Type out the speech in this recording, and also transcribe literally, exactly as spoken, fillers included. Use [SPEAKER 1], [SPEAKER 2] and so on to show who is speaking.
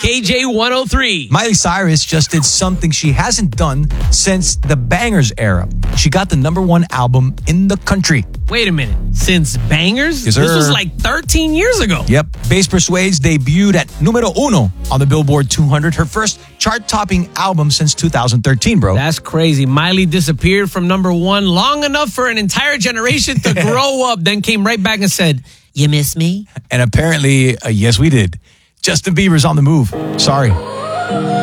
[SPEAKER 1] K J one oh three.
[SPEAKER 2] Miley Cyrus just did something she hasn't done since the Bangers era. She got the number one album in the country.
[SPEAKER 1] Wait a minute. Since Bangers?
[SPEAKER 2] Yes,
[SPEAKER 1] this
[SPEAKER 2] sir.
[SPEAKER 1] was like thirteen years ago.
[SPEAKER 2] Yep. Bass Persuades debuted at numero uno on the Billboard two hundred, her first chart-topping album since two thousand thirteen, bro.
[SPEAKER 1] That's crazy. Miley disappeared from number one long enough for an entire generation to grow up, then came right back and said, "You miss me?"
[SPEAKER 2] And apparently, uh, yes, we did. Justin Bieber's on the move. Sorry.